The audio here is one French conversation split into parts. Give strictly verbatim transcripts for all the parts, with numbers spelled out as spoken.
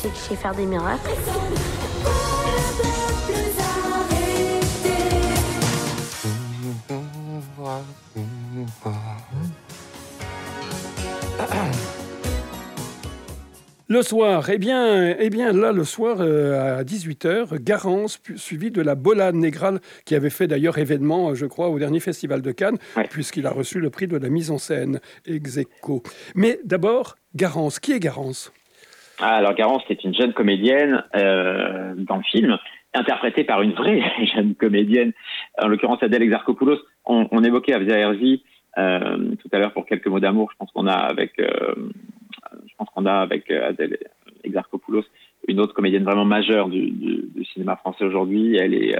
sais que je sais faire des miracles. Le soir, eh bien, eh bien là, le soir, euh, à dix-huit heures, Garance, suivi de la Bola Negra, qui avait fait d'ailleurs événement, je crois, au dernier Festival de Cannes, ouais. puisqu'il a reçu le prix de la mise en scène, ex aequo. Mais d'abord, Garance. Qui est Garance ? Ah, alors, Garance, c'est une jeune comédienne euh, dans le film, interprétée par une vraie jeune comédienne, en l'occurrence Adèle Exarchopoulos. On, on évoquait Avia Herzi euh, tout à l'heure pour quelques mots d'amour, je pense qu'on a avec... Euh, Je pense qu'on a avec Adèle Exarchopoulos une autre comédienne vraiment majeure du, du, du cinéma français aujourd'hui. Elle est,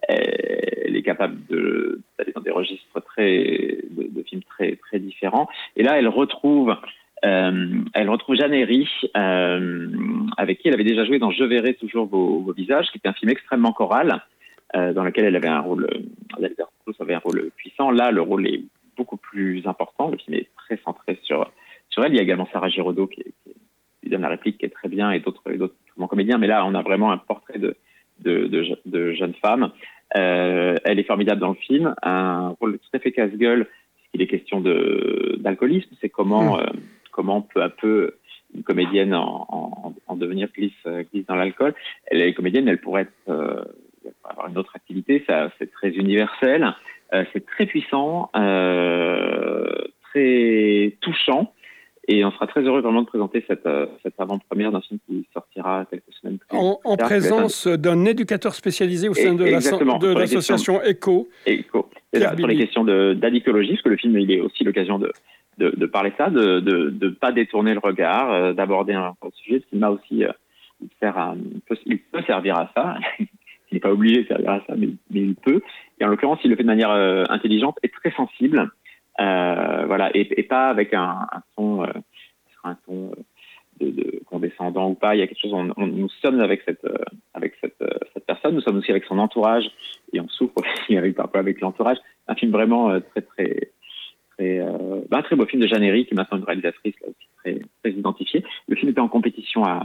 elle est capable de, d'aller dans des registres très, de, de films très, très différents. Et là, elle retrouve, euh, elle retrouve Jeanne Herry, euh, avec qui elle avait déjà joué dans Je verrai toujours vos, vos visages, qui était un film extrêmement choral, euh, dans lequel elle avait un rôle, Adèle Exarchopoulos avait un rôle puissant. Là, le rôle est beaucoup plus important. Le film est très centré sur Sur elle, il y a également Sarah Giraudot qui, qui, qui donne la réplique, qui est très bien, et d'autres, et d'autres comédiens. Mais là, on a vraiment un portrait de, de, de, de jeune femme. Euh, elle est formidable dans le film, un rôle tout à fait casse-gueule, puisqu'il est question de, d'alcoolisme. C'est comment, mmh. euh, comment peu à peu une comédienne en, en, en devenir glisse, glisse dans l'alcool. Elle est comédienne, elle pourrait être, euh, avoir une autre activité. Ça, c'est très universel, euh, c'est très puissant, euh, très touchant. Et on sera très heureux vraiment de présenter cette, euh, cette avant-première d'un film qui sortira quelques semaines plus tard. En, en présence un... d'un éducateur spécialisé au sein de, la, de l'association ECHO. ECHO. C'est là, sur les questions de, d'addictologie, parce que le film, il est aussi l'occasion de, de, de parler de ça, de ne de, de pas détourner le regard, euh, d'aborder un, un sujet. Le cinéma aussi, euh, il, sert à, il, peut, il peut servir à ça. Il n'est pas obligé de servir à ça, mais, mais il peut. Et en l'occurrence, il le fait de manière euh, intelligente et très sensible. Euh, voilà, et, et pas avec un, un ton, euh, un ton de, de condescendant ou pas. Il y a quelque chose. On, on, nous sommes avec cette, euh, avec cette, euh, cette personne. Nous sommes aussi avec son entourage, et on souffre aussi avec parfois avec l'entourage. Un film vraiment euh, très, très, très, euh, bah, un très beau film de Jeanne Herry, qui est maintenant une réalisatrice là aussi très, très identifiée. Le film était en compétition à,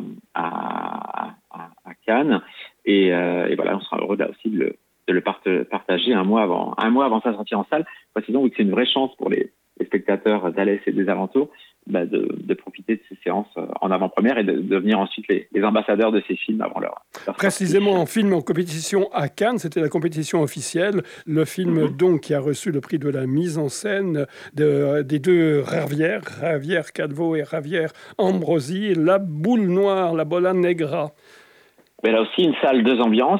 à, à, à Cannes, et, euh, et voilà, on sera heureux là aussi de le de le partager un mois avant, un mois avant sa sortie en salle. Précisons que c'est une vraie chance pour les, les spectateurs d'Alès et des alentours, bah de, de profiter de ces séances en avant-première et de, de devenir ensuite les, les ambassadeurs de ces films avant leur, leur Précisément, en film en compétition à Cannes, c'était la compétition officielle. Le film mm-hmm. donc qui a reçu le prix de la mise en scène de, des deux Ravière, Ravière Calvo et Ravière Ambrosi, La Boule Noire, La Bola Negra. Mais là aussi, une salle, deux ambiances.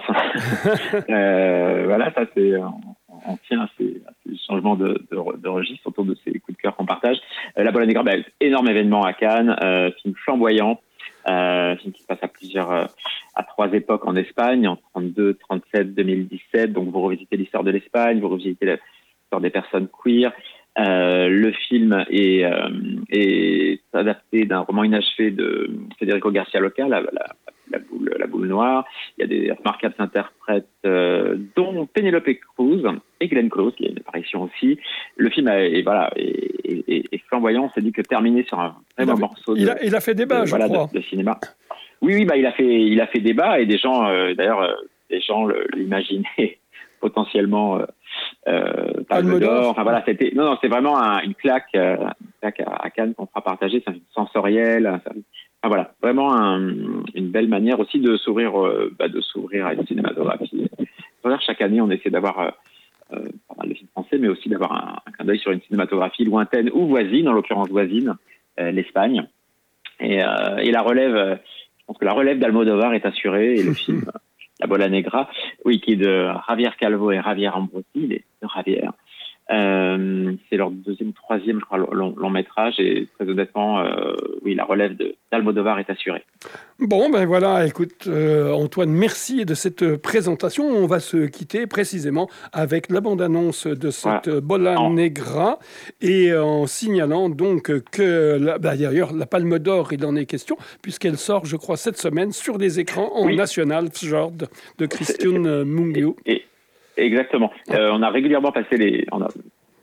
euh, voilà, ça c'est, on, on tient à ces, à ces changements de, de, de registre autour de ces coups de cœur qu'on partage. Euh, La Bola Negra, bah, énorme événement à Cannes, euh, film flamboyant, euh, film qui se passe à plusieurs, euh, à trois époques en Espagne, en trente-deux, trente-sept, deux mille dix-sept. Donc vous revisitez l'histoire de l'Espagne, vous revisitez l'histoire des personnes queer. Euh, le film est, euh, est adapté d'un roman inachevé de Federico Garcia Lorca, la, la La boule, la boule noire. Il y a des remarquables interprètes, euh, dont Penelope Cruz et Glenn Close, qui a une apparition aussi. Le film est, voilà, est, est, est flamboyant. On s'est dit que terminer sur un vraiment il morceau de, il a, il a fait débat, de, je voilà, crois. De, de cinéma. Oui, oui, bah, il a fait, il a fait débat, et des gens, euh, d'ailleurs, euh, des gens le, l'imaginaient potentiellement, euh, euh, Palme d'Or. Enfin voilà, c'était, non, non, c'est vraiment un, une claque, euh, une claque à, à Cannes qu'on fera partager. C'est un film sensoriel, un, Ah, voilà, vraiment un, une belle manière aussi de s'ouvrir, euh, bah, de s'ouvrir à une cinématographie. Chaque année, on essaie d'avoir euh, euh, pas mal de films français, mais aussi d'avoir un, un clin d'œil sur une cinématographie lointaine ou voisine, en l'occurrence voisine, euh, l'Espagne. Et, euh, et la relève, euh, je pense que la relève d'Almodovar est assurée, et le film La Bola Negra, oui, qui est de Javier Calvo et Javier Ambrosi, il est de Javier. Euh, c'est leur deuxième ou troisième, je crois, long, long métrage, et très honnêtement, euh, oui, la relève de, d'Almodovar est assurée. Bon, ben voilà, écoute, euh, Antoine, merci de cette présentation. On va se quitter précisément avec la bande-annonce de cette voilà. Bola en... Negra, et en signalant donc que, la, bah, d'ailleurs, la Palme d'Or, il en est question, puisqu'elle sort, je crois, cette semaine sur des écrans en oui. national, genre de, de Christian Mungiu. Et, et... Exactement. Euh, on a régulièrement passé les, on a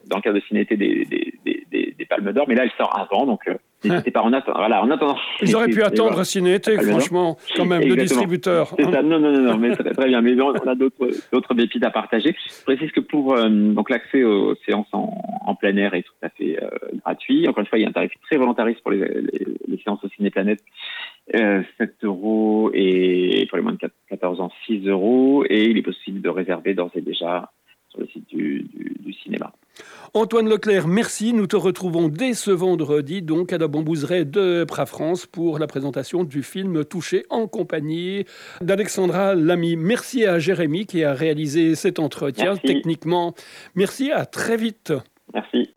dans le cadre de Ciné-été des, des, des, des, des Palmes d'Or, mais là, elle sort avant, donc euh, n'hésitez pas en attendant. Voilà, en attendant. Ils auraient pu attendre voilà. Ciné-été, franchement, quand même, le distributeur. C'est hein. ça, non, non, non, non mais très, très bien. Mais on a d'autres, d'autres pépites à partager. Je précise que pour euh, donc l'accès aux séances en, en plein air est tout à fait euh, gratuit. Encore une fois, il y a un tarif très volontariste pour les, les, les séances au Ciné-Planète. Euh, sept euros et pour les moins de quatorze ans, six euros. Et il est possible de réserver d'ores et déjà sur le site du, du, du cinéma. Antoine Leclerc, merci. Nous te retrouvons dès ce vendredi, donc à la Bambouseraie de Pras-France pour la présentation du film Touché en compagnie d'Alexandra Lamy. Merci à Jérémy qui a réalisé cet entretien merci. techniquement. Merci, à très vite. Merci.